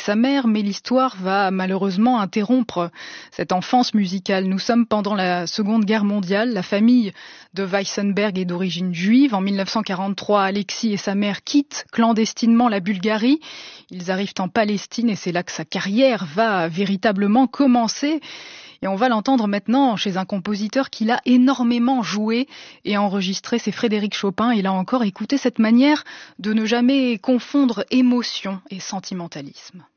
sa mère, mais l'histoire va malheureusement interrompre cette enfance musicale. Nous sommes pendant la Seconde Guerre mondiale. La famille de Weissenberg est d'origine juive. En 1943, Alexis et sa mère quittent clandestinement la Bulgarie. Ils arrivent en Palestine et c'est là que sa carrière va véritablement commencer. Et on va l'entendre maintenant chez un compositeur qui l'a énormément joué et enregistré, c'est Frédéric Chopin. Et là encore, écoutez cette manière de ne jamais confondre émotion et sentimentalisme.